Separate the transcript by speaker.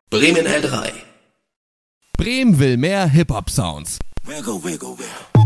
Speaker 1: Bremen L3.
Speaker 2: Bremen will mehr Hip-Hop-Sounds.
Speaker 1: Wiggle, wiggle, wiggle.